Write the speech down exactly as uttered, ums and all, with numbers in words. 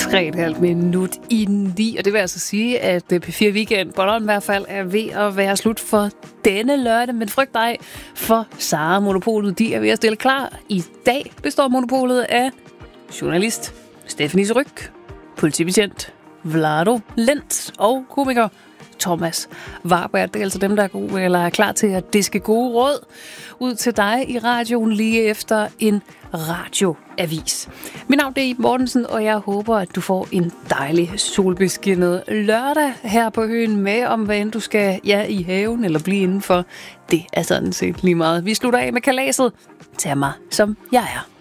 tre komma fem minut i ni, og det vil altså sige, at P fire Weekend Bornholm i hvert fald er ved at være slut for denne lørdag, men frygt dig, for Sara Monopolet, de er ved at stille klar. I dag består Monopolet af journalist Stephanie Ryk, politibetjent Vlado Lent og komiker Thomas Warberg. Det er altså dem, der er, gode, eller er klar til at diske gode råd ud til dig i radioen lige efter en radioavis. Mit navn er Iben Mortensen, og jeg håber, at du får en dejlig solbeskinnet lørdag her på Høen med, om hvad end du skal ja, i haven eller blive indenfor. Det er sådan set lige meget. Vi slutter af med kalaset. Tag mig, som jeg er.